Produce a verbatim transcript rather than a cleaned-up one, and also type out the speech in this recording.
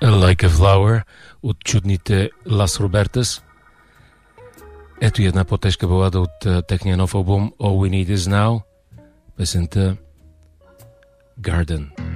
Like a Flower от чудните Las Robertas. Ето и една по-тежка балада от uh, техния нов албум All We Need Is Now. Песента Garden.